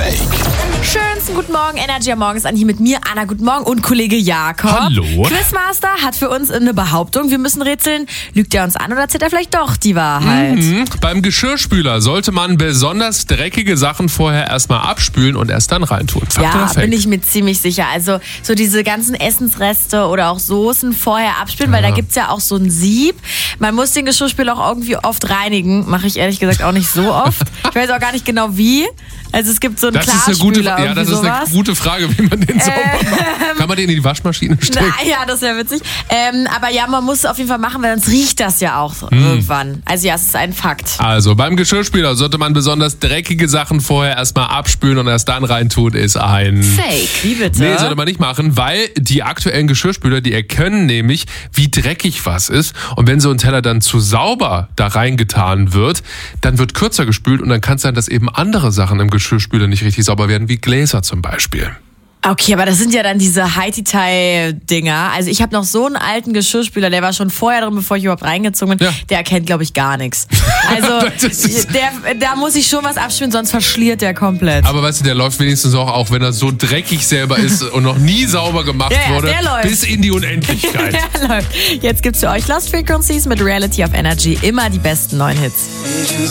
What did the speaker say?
Schönsten guten Morgen, Energy am Morgen ist an hier mit mir, Anna, guten Morgen und Kollege Jakob. Hallo. Quizmaster hat für uns eine Behauptung, wir müssen rätseln, lügt er uns an oder erzählt er vielleicht doch die Wahrheit? Beim Geschirrspüler sollte man besonders dreckige Sachen vorher erstmal abspülen und erst dann reintun. Fakt oder Ja, Fake? bin ich mir ziemlich sicher. Also so diese ganzen Essensreste oder auch Soßen vorher abspülen, weil da gibt's ja auch so ein Sieb. Man muss den Geschirrspüler auch irgendwie oft reinigen. Mache ich ehrlich gesagt auch nicht so oft. Ich weiß auch gar nicht genau wie. Also es gibt so einen Klarspüler ja, das ist eine gute Frage, wie man den sauber macht. Kann man den in die Waschmaschine stecken? Ja, das wäre witzig. Aber ja, man muss es auf jeden Fall machen, weil sonst riecht das ja auch irgendwann. Also ja, es ist ein Fakt. Also beim Geschirrspüler sollte man besonders dreckige Sachen vorher erstmal abspülen und erst dann reintun, ist ein Fake. Wie bitte? Nee, sollte man nicht machen, weil die aktuellen Geschirrspüler, die erkennen nämlich, wie dreckig was ist. Und wenn so ein Teller dann zu sauber da reingetan wird, dann wird kürzer gespült und dann kann es sein, dass eben andere Sachen im Geschirrspüler nicht richtig sauber werden, wie Gläser zum Beispiel. Okay, aber das sind ja dann diese High-Detail-Dinger. Also ich habe noch so einen alten Geschirrspüler, der war schon vorher drin, bevor ich überhaupt reingezogen bin. Ja. Der erkennt, glaube ich, gar nichts. Also da muss ich schon was abspülen, sonst verschliert der komplett. Aber weißt du, der läuft wenigstens auch wenn er so dreckig selber ist und noch nie sauber gemacht wurde, bis in die Unendlichkeit. Der läuft. Jetzt gibt's für euch Lost Frequencies mit Reality of Energy. Immer die besten neuen Hits.